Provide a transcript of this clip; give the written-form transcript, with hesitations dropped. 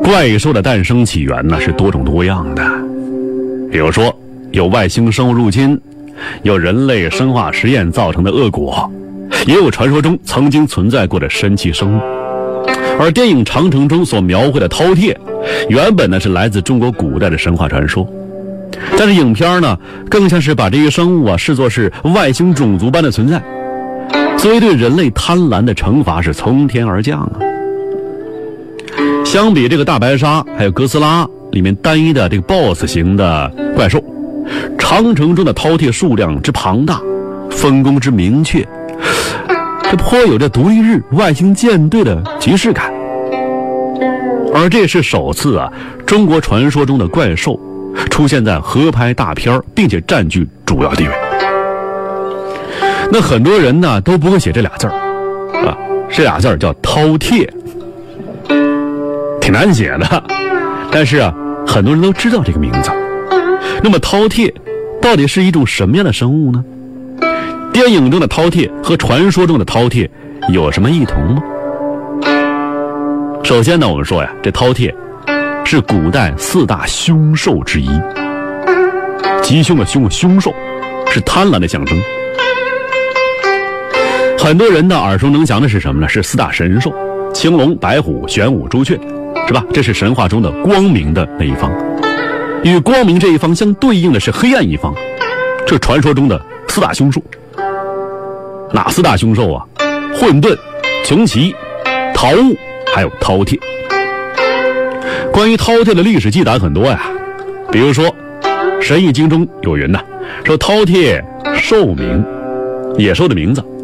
怪兽的诞生起源呢是多种多样的，比如说有外星生物入侵，有人类生化实验造成的恶果，也有传说中曾经存在过的神奇生物。而电影《长城》中所描绘的饕餮，原本呢是来自中国古代的神话传说，但是影片呢更像是把这些生物视作是外星种族般的存在，所以对人类贪婪的惩罚是从天而降啊。相比这个大白鲨还有哥斯拉里面单一的这个 BOSS 型的怪兽，长城中的饕餮数量之庞大，分工之明确，这颇有着独立日外星舰队的即视感。而这是首次中国传说中的怪兽出现在合拍大片，并且占据主要地位。那很多人呢都不会写这俩字儿这俩字儿叫饕餮，挺难写的，但是很多人都知道这个名字。那么饕餮到底是一种什么样的生物呢？电影中的饕餮和传说中的饕餮有什么异同吗？首先呢，我们说这饕餮是古代4大凶兽之一，吉凶的凶，凶兽是贪婪的象征。很多人呢耳熟能详的是什么呢？是4大神兽：青龙、白虎、玄武、朱雀，是吧？这是神话中的光明的那一方。与光明这一方相对应的是黑暗一方，这是传说中的4大凶兽。哪4大凶兽啊？混沌、穷奇、桃物还有饕餮。关于饕餮的历史记载很多比如说《神异经》中有云说饕餮兽名，野兽的名字，